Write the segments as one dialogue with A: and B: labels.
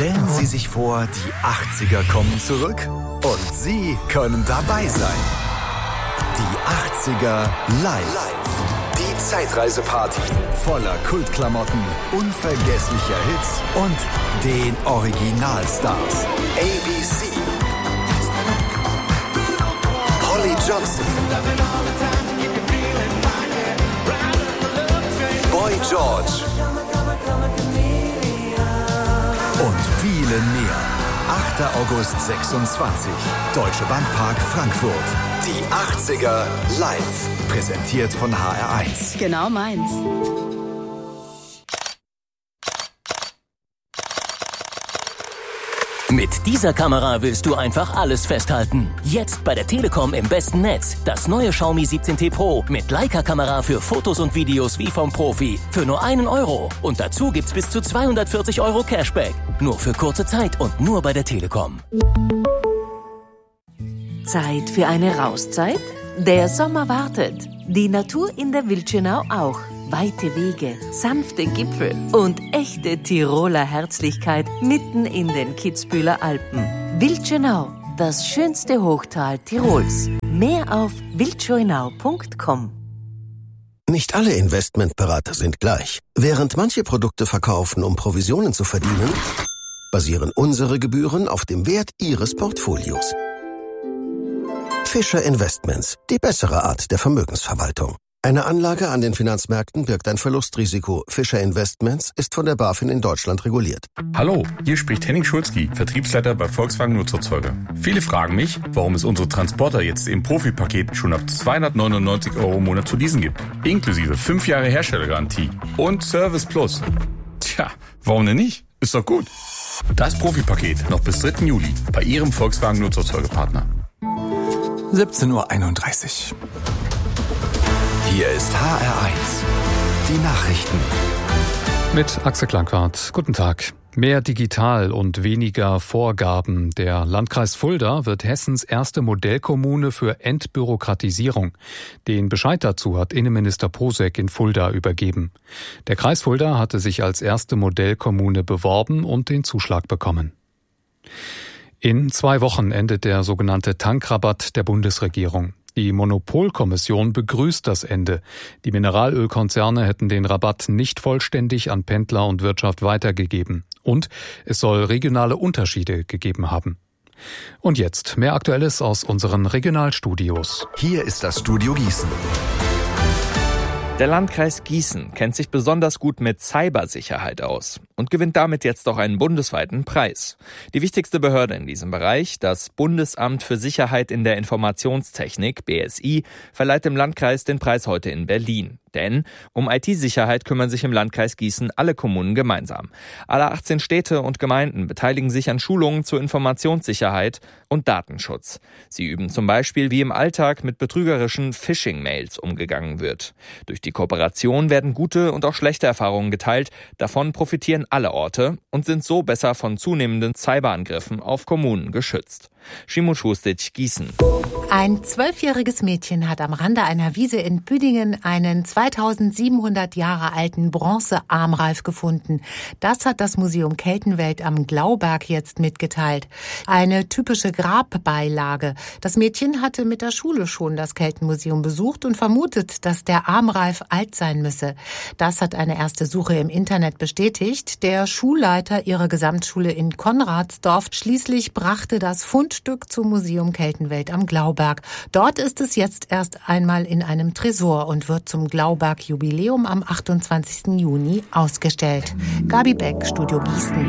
A: Stellen Sie sich vor, die 80er kommen zurück und Sie können dabei sein. Die 80er live. Die Zeitreiseparty voller Kultklamotten, unvergesslicher Hits und den Originalstars. ABC, Holly Johnson, Boy George und viele mehr. 8. August 26. Deutsche Bankpark Frankfurt. Die 80er live. Präsentiert von HR1.
B: Genau meins.
C: Mit dieser Kamera willst du einfach alles festhalten. Jetzt bei der Telekom im besten Netz. Das neue Xiaomi 17T Pro mit Leica-Kamera für Fotos und Videos wie vom Profi. Für nur €1. Und dazu gibt's bis zu 240 € Cashback. Nur für kurze Zeit und nur bei der Telekom.
D: Zeit für eine Rauszeit? Der Sommer wartet. Die Natur in der Wildschönau auch. Weite Wege, sanfte Gipfel und echte Tiroler Herzlichkeit mitten in den Kitzbüheler Alpen. Wildschönau, das schönste Hochtal Tirols. Mehr auf wildschönau.com.
E: Nicht alle Investmentberater sind gleich. Während manche Produkte verkaufen, um Provisionen zu verdienen, basieren unsere Gebühren auf dem Wert Ihres Portfolios. Fischer Investments, die bessere Art der Vermögensverwaltung. Eine Anlage an den Finanzmärkten birgt ein Verlustrisiko. Fischer Investments ist von der BaFin in Deutschland reguliert.
F: Hallo, hier spricht Henning Schulzki, Vertriebsleiter bei Volkswagen Nutzerzeuger. Viele fragen mich, warum es unsere Transporter jetzt im Profipaket schon ab 299 € im Monat zu leasen gibt. Inklusive 5 Jahre Herstellergarantie und Service Plus. Tja, warum denn nicht? Ist doch gut. Das Profipaket noch bis 3. Juli bei Ihrem Volkswagen Nutzerzeugerpartner.
G: 17:31 Uhr.
A: Hier ist HR1. Die Nachrichten.
G: Mit Axel Klankwart. Guten Tag. Mehr digital und weniger Vorgaben. Der Landkreis Fulda wird Hessens erste Modellkommune für Entbürokratisierung. Den Bescheid dazu hat Innenminister Posek in Fulda übergeben. Der Kreis Fulda hatte sich als erste Modellkommune beworben und den Zuschlag bekommen. In 2 Wochen endet der sogenannte Tankrabatt der Bundesregierung. Die Monopolkommission begrüßt das Ende. Die Mineralölkonzerne hätten den Rabatt nicht vollständig an Pendler und Wirtschaft weitergegeben. Und es soll regionale Unterschiede gegeben haben. Und jetzt mehr Aktuelles aus unseren Regionalstudios.
A: Hier ist das Studio Gießen.
H: Der Landkreis Gießen kennt sich besonders gut mit Cybersicherheit aus und gewinnt damit jetzt auch einen bundesweiten Preis. Die wichtigste Behörde in diesem Bereich, das Bundesamt für Sicherheit in der Informationstechnik, BSI, verleiht dem Landkreis den Preis heute in Berlin. Denn um IT-Sicherheit kümmern sich im Landkreis Gießen alle Kommunen gemeinsam. Alle 18 Städte und Gemeinden beteiligen sich an Schulungen zur Informationssicherheit und Datenschutz. Sie üben zum Beispiel, wie im Alltag mit betrügerischen Phishing-Mails umgegangen wird. Durch die Kooperation werden gute und auch schlechte Erfahrungen geteilt. Davon profitieren alle Orte und sind so besser von zunehmenden Cyberangriffen auf Kommunen geschützt. Shimo Schustic, Gießen.
I: Ein 12-jähriges Mädchen hat am Rande einer Wiese in Büdingen einen 2700 Jahre alten Bronzearmreif gefunden. Das hat das Museum Keltenwelt am Glauberg jetzt mitgeteilt. Eine typische Grabbeilage. Das Mädchen hatte mit der Schule schon das Keltenmuseum besucht und vermutet, dass der Armreif alt sein müsse. Das hat eine erste Suche im Internet bestätigt. Der Schulleiter ihrer Gesamtschule in Konradsdorf schließlich brachte das Fundstück zum Museum Keltenwelt am Glauberg. Dort ist es jetzt erst einmal in einem Tresor und wird zum Glauberg-Jubiläum am 28. Juni ausgestellt. Gabi Beck, Studio Gießen.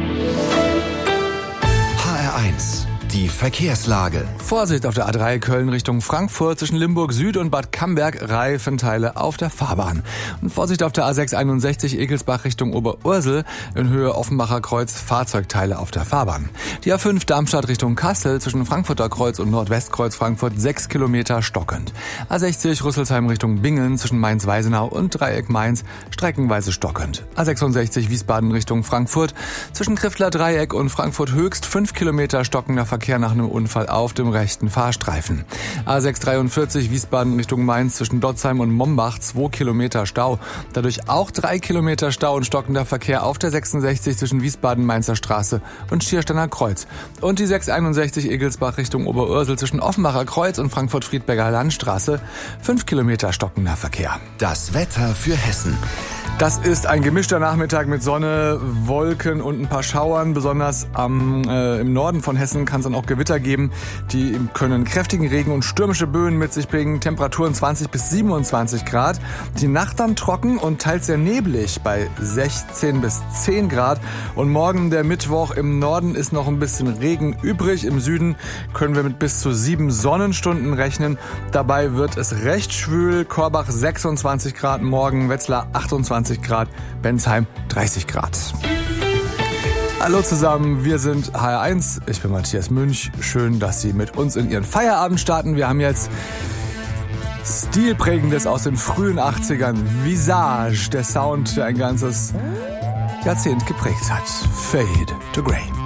A: HR1. Die Verkehrslage.
G: Vorsicht auf der A3 Köln Richtung Frankfurt zwischen Limburg Süd und Bad Camberg, Reifenteile auf der Fahrbahn. Und Vorsicht auf der A6 61 Ekelsbach Richtung Oberursel in Höhe Offenbacher Kreuz, Fahrzeugteile auf der Fahrbahn. Die A5 Darmstadt Richtung Kassel zwischen Frankfurter Kreuz und Nordwestkreuz Frankfurt 6 Kilometer stockend. A60 Rüsselsheim Richtung Bingen zwischen Mainz-Weisenau und Dreieck Mainz streckenweise stockend. A66 Wiesbaden Richtung Frankfurt zwischen Kriftler Dreieck und Frankfurt Höchst 5 Kilometer stockender Verkehr
B: Verkehr nach einem Unfall auf dem rechten Fahrstreifen. A643 Wiesbaden Richtung Mainz zwischen Dotzheim und Mombach 2 Kilometer Stau. Dadurch auch 3 Kilometer Stau und stockender Verkehr auf der 66 zwischen Wiesbaden-Mainzer Straße und Schiersteiner Kreuz. Und die 661 Egelsbach Richtung Oberursel zwischen Offenbacher Kreuz und Frankfurt-Friedberger Landstraße 5 Kilometer stockender Verkehr.
A: Das Wetter für Hessen.
B: Das ist ein gemischter Nachmittag mit Sonne, Wolken und ein paar Schauern. Besonders im Norden von Hessen kann es dann auch Gewitter geben. Die können kräftigen Regen und stürmische Böen mit sich bringen. Temperaturen 20 bis 27 Grad. Die Nacht dann trocken und teils sehr neblig bei 16 bis 10 Grad. Und morgen, der Mittwoch, im Norden ist noch ein bisschen Regen übrig. Im Süden können wir mit bis zu 7 Sonnenstunden rechnen. Dabei wird es recht schwül. Korbach 26 Grad morgen, Wetzlar 28 Grad, Bensheim 30 Grad. Hallo zusammen, wir sind HR1. Ich bin Matthias Münch. Schön, dass Sie mit uns in Ihren Feierabend starten. Wir haben jetzt Stilprägendes aus den frühen 80ern. Visage, der Sound, der ein ganzes Jahrzehnt geprägt hat. Fade to Grey.